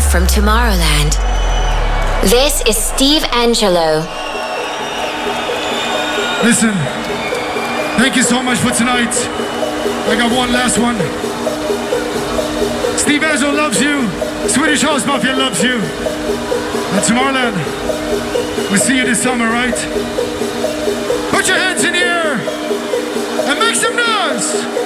from Tomorrowland. This is Steve Angello. Listen, thank you so much for tonight. I got one last one. Steve Angelo loves you. Swedish House Mafia loves you. And Tomorrowland, we'll see you this summer, right? Put your hands in the air and make some noise.